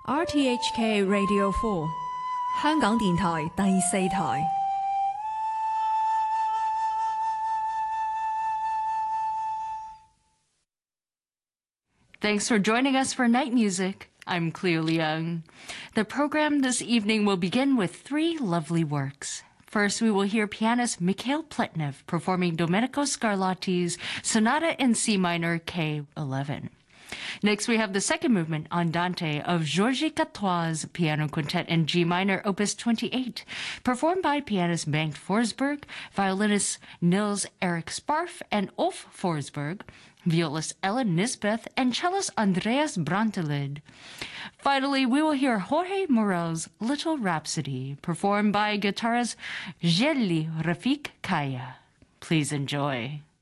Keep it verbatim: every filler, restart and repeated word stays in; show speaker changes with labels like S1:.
S1: R T H K Radio four， 香港電台第四台。
S2: Thanks for joining us for Night Music. I'm Cleo Leung. The program this evening will begin with three lovely works. First, we will hear pianist Mikhail Pletnev performing Domenico Scarlatti's Sonata in C minor K eleven. Next, we have the second movement, Andante, of Georges Catois' Piano Quintet in G minor, opus twenty-eight, performed by pianist Bengt Forsberg, violinists Nils Erik Sparf and Ulf Forsberg, violist Ellen Nisbeth, and cellist Andreas Brantelid. Finally, we will hear Jorge Morel's Little Rhapsody, performed by guitarist Jelly Rafik Kaya. Please enjoy.